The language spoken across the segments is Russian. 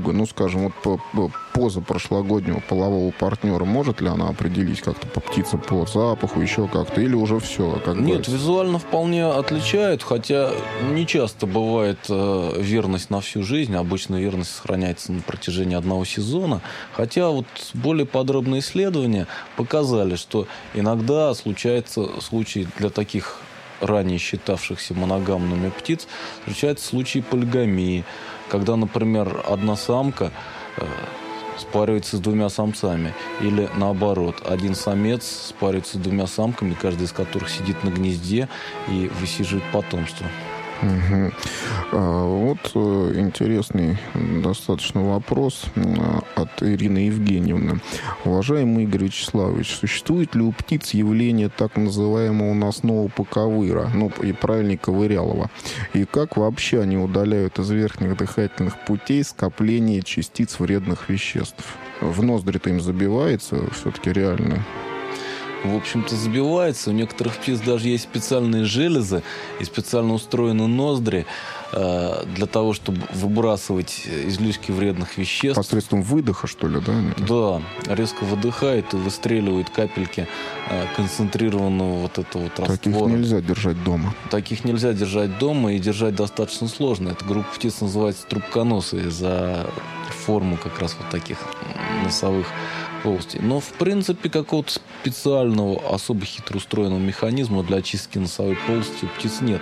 друга, ну, скажем, вот поза прошлогоднего полового партнера, может ли она определить как-то по птице, по запаху, еще как-то, или уже все? Нет, визуально вполне отличают, хотя не часто бывает верность на всю жизнь. Обычно верность сохраняется на протяжении одного сезона. Хотя вот более подробные исследования показали, что иногда случается случай для таких ранее считавшихся моногамными птиц, случаются случаи полигамии, когда, например, одна самка спаривается с двумя самцами. Или наоборот, один самец спаривается с двумя самками, каждая из которых сидит на гнезде и высиживает потомство. Угу. Вот интересный достаточно вопрос от Ирины Евгеньевны. Уважаемый Игорь Вячеславович, существует ли у птиц явление так называемого носного поковыра, ну и правильнее ковырялова? И как вообще они удаляют из верхних дыхательных путей скопление частиц вредных веществ? В ноздри-то им забивается все-таки реально? В общем-то, забивается. У некоторых птиц даже есть специальные железы и специально устроены ноздри для того, чтобы выбрасывать излишки вредных веществ. Посредством выдоха, что ли, да? Да. Резко выдыхает и выстреливает капельки концентрированного вот этого вот раствора. Таких нельзя держать дома. Таких нельзя держать дома, и держать достаточно сложно. Эта группа птиц называется трубконосые за форму как раз вот таких носовых полостей. Но, в принципе, какого-то специального, особо хитро устроенного механизма для очистки носовой полости у птиц нет.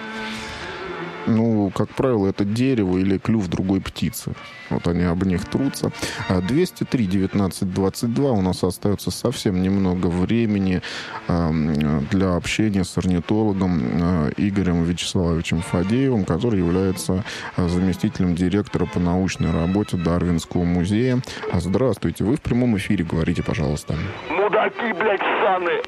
Ну, как правило, это дерево или клюв другой птицы. Вот они об них трутся. 203-19-22 у нас остается совсем немного времени для общения с орнитологом Игорем Вячеславовичем Фадеевым, который является заместителем директора по научной работе Дарвинского музея. Здравствуйте, вы в прямом эфире, говорите, пожалуйста. Мудаки, блядь, саны!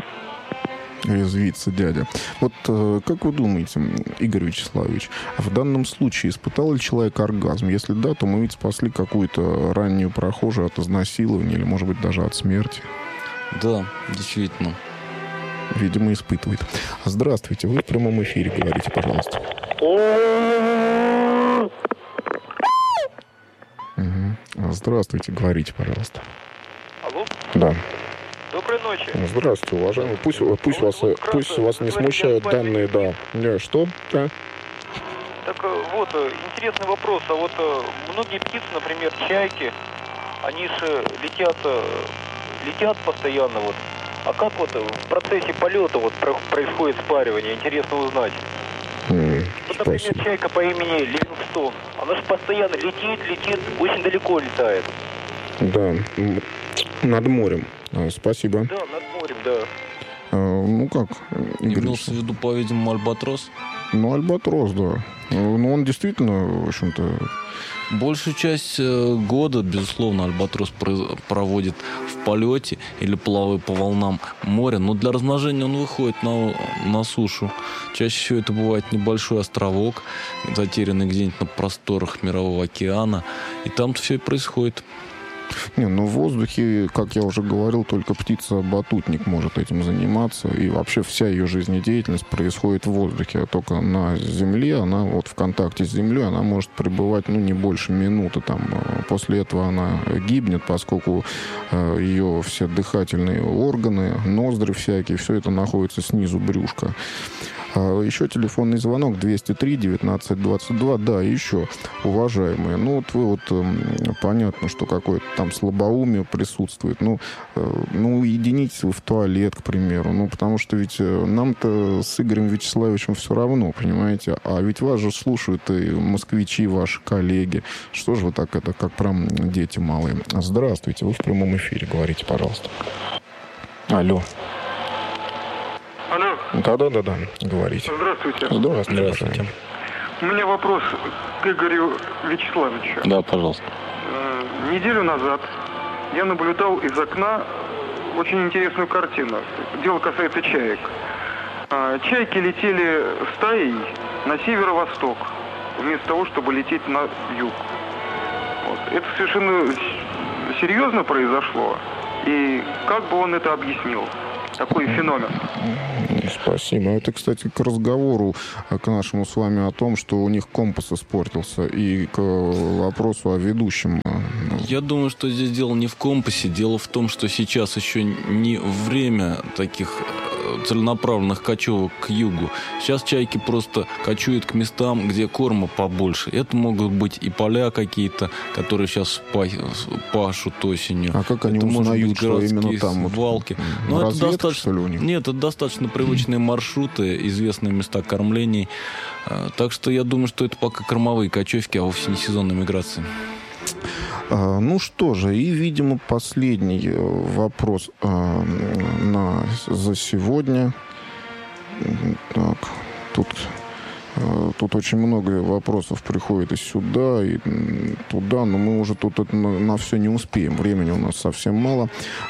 Резвится дядя. Вот как вы думаете, Игорь Вячеславович, в данном случае испытал ли человек оргазм? Если да, то мы ведь спасли какую-то раннюю прохожую от изнасилования или, может быть, даже от смерти. Да, действительно. Видимо, испытывает. Здравствуйте, вы в прямом эфире, говорите, пожалуйста. Угу. Здравствуйте, говорите, пожалуйста. Алло? Да. Доброй ночи. Здравствуйте, уважаемый. Пусть вас не смущают данные, да. Что? Да. Так вот, интересный вопрос. А вот многие птицы, например, чайки, они же летят постоянно вот. А как вот в процессе полета вот происходит спаривание? Интересно узнать. Вот, например, чайка по имени Ливингстон. Она же постоянно летит, очень далеко летает. Да, над морем. Спасибо. Да, над морем, да. Ну как? Имелся в виду, по-видимому, альбатрос? Ну, альбатрос, да. Ну, он действительно, в общем-то... Большую часть года, безусловно, альбатрос проводит в полете или плавая по волнам моря. Но для размножения он выходит на сушу. Чаще всего это бывает небольшой островок, затерянный где-нибудь на просторах Мирового океана. И там-то все и происходит. Не, ну в воздухе, как я уже говорил, только птица-батутник может этим заниматься. И вообще вся ее жизнедеятельность происходит в воздухе. А только на земле, она вот в контакте с землей, она может пребывать, ну, не больше минуты. Там. После этого она гибнет, поскольку ее все дыхательные органы, ноздри всякие, все это находится снизу брюшка. Еще телефонный звонок 203-19-22. Да, еще, уважаемые, ну вот вы вот, понятно, что какое-то там слабоумие присутствует. Ну, уединитесь вы в туалет, к примеру. Ну, потому что ведь нам-то с Игорем Вячеславовичем все равно, понимаете? А ведь вас же слушают и москвичи, ваши коллеги. Что же вы так это, как прям дети малые? Здравствуйте, вы в прямом эфире, говорите, пожалуйста. Алло. Алло. Да, говорите. Здравствуйте. Здравствуйте. У меня вопрос к Игорю Вячеславовичу. Да, пожалуйста. Неделю назад я наблюдал из окна очень интересную картину. Дело касается чаек. Чайки летели стаей на северо-восток, вместо того, чтобы лететь на юг. Вот. Это совершенно серьезно произошло. И как бы он это объяснил? такой феномен. Спасибо. Это, кстати, к разговору, к нашему с вами о том, что у них компас испортился, и к вопросу о ведущем. Я думаю, что здесь дело не в компасе. Дело в том, что сейчас еще не время таких целенаправленных кочевок к югу. Сейчас чайки просто кочуют к местам, где корма побольше. Это могут быть и поля какие-то, которые сейчас пашут осенью. А как они узнают, что именно там? Свалки. Но это достаточно, что ли, у них? Нет, это достаточно привычные маршруты, известные места кормлений. Так что я думаю, что это пока кормовые кочевки, а вовсе не сезонная миграция. Ну что же, и, видимо, последний вопрос за сегодня. Так, тут очень много вопросов приходит и сюда, и туда, но мы уже тут на все не успеем. Времени у нас совсем мало.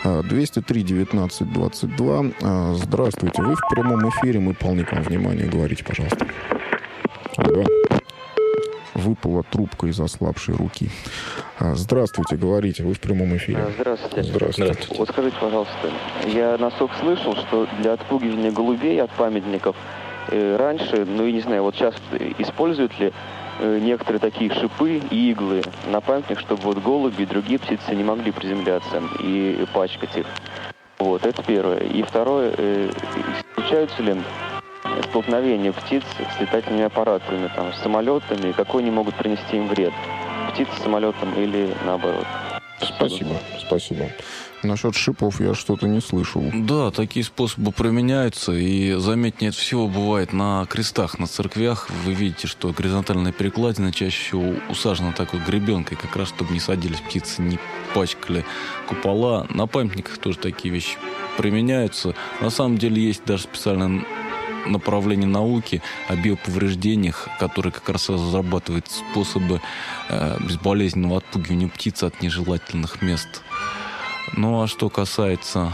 203-19-22. Здравствуйте, вы в прямом эфире, мы полны к вам внимания. Говорите, пожалуйста. Да. Выпала трубка из ослабшей руки. Здравствуйте, говорите, вы в прямом эфире. Здравствуйте. Здравствуйте. Вот скажите, пожалуйста, я на слух слышал, что для отпугивания голубей от памятников раньше, ну и не знаю, вот сейчас используют ли некоторые такие шипы и иглы на памятник, чтобы вот голуби и другие птицы не могли приземляться и пачкать их. Вот, это первое. И второе, случаются ли столкновения птиц с летательными аппаратами, там, с самолетами, какой они могут принести им вред? Птицы с самолетом или наоборот? Спасибо. Насчет шипов я что-то не слышал. Да, такие способы применяются, и заметнее всего бывает на крестах, на церквях. Вы видите, что горизонтальная перекладина чаще всего усажена такой гребенкой, как раз чтобы не садились птицы, не пачкали купола. На памятниках тоже такие вещи применяются. На самом деле есть даже специальное направление науки о биоповреждениях, которые как раз разрабатывают способы безболезненного отпугивания птиц от нежелательных мест. Ну, а что касается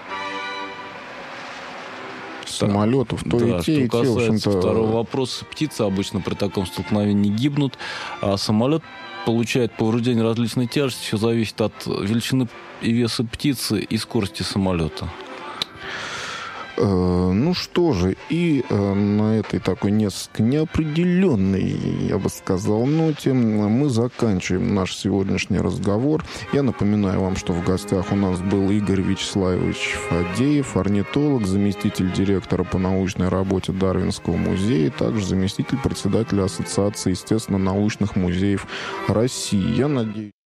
самолетов, то да, и те, что касается в общем-то... второго вопроса, птицы обычно при таком столкновении гибнут, а самолет получает повреждение различной тяжести. Все зависит от величины и веса птицы и скорости самолета. Ну что же, и на этой такой несколько неопределенной, я бы сказал, ноте мы заканчиваем наш сегодняшний разговор. Я напоминаю вам, что в гостях у нас был Игорь Вячеславович Фадеев, орнитолог, заместитель директора по научной работе Дарвинского музея, также заместитель председателя Ассоциации естественно-научных музеев России. Я надеюсь...